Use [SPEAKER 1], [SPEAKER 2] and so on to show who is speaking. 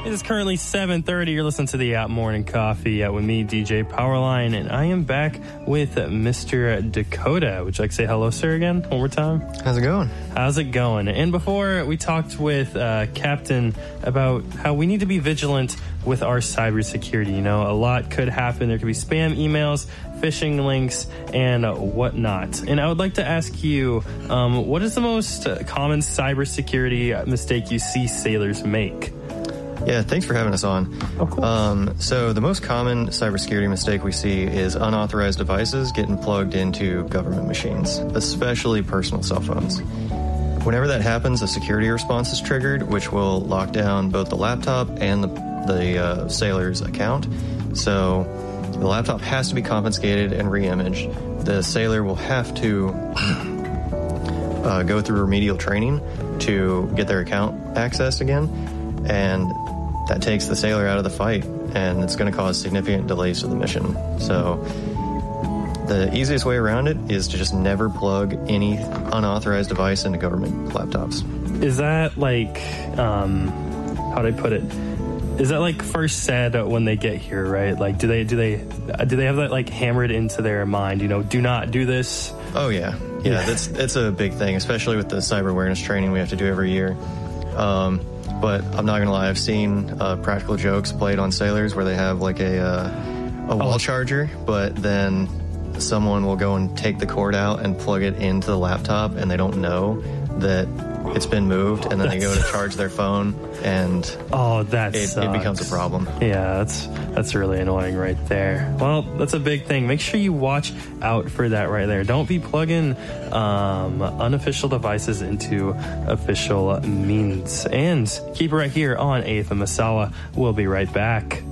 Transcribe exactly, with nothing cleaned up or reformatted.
[SPEAKER 1] It is currently seven thirty. You're listening to the App Morning Coffee uh, with me, D J Powerline, and I am back with Mister Dakota. Would you like to say hello, sir, again? One more time?
[SPEAKER 2] How's it going?
[SPEAKER 1] How's it going? And before, we talked with uh, Captain about how we need to be vigilant with our cybersecurity. You know, a lot could happen. There could be spam emails, phishing links, and uh, whatnot. And I would like to ask you, um, what is the most uh, common cybersecurity mistake you see sailors make?
[SPEAKER 2] Yeah, thanks for having us on.
[SPEAKER 1] Of course.
[SPEAKER 2] Um, so the most common cybersecurity mistake we see is unauthorized devices getting plugged into government machines, especially personal cell phones. Whenever that happens, a security response is triggered, which will lock down both the laptop and the, the uh, sailor's account. So the laptop has to be confiscated and re-imaged. The sailor will have to uh, go through remedial training to get their account accessed again, and that takes the sailor out of the fight, and it's going to cause significant delays to the mission. So the easiest way around it is to just never plug any unauthorized device into government laptops.
[SPEAKER 1] Is that like, um, how do I put it? Is that like first said when they get here, right? Like, do they do they do they have that like hammered into their mind? You know, do not do this.
[SPEAKER 2] Oh yeah, yeah. yeah. That's it's a big thing, especially with the cyber awareness training we have to do every year. Um, but I'm not gonna lie, I've seen uh, practical jokes played on sailors where they have like a uh, a wall oh. charger, but then someone will go and take the cord out and plug it into the laptop, and they don't know that it's been moved, and then that's... they go to charge their phone, and
[SPEAKER 1] oh, that
[SPEAKER 2] it, it becomes a problem.
[SPEAKER 1] Yeah, that's that's really annoying right there. Well, that's a big thing. Make sure you watch out for that right there. Don't be plugging um, unofficial devices into official means. And keep it right here on A F M Masala. We'll be right back.